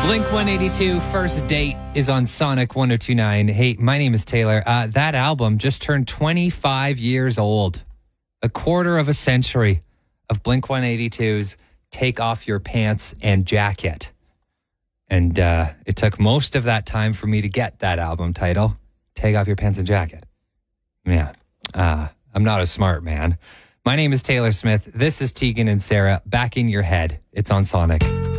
Blink 182 First Date is on Sonic 1029. Hey, my name is Taylor. That album just turned 25 years old. A quarter of a century of Blink 182's Take Off Your Pants and Jacket. And it took most of that time for me to get that album title, Take Off Your Pants and Jacket. Yeah, I'm not a smart man. My name is Taylor Smith. This is Tegan and Sarah. Back in your head. It's on Sonic.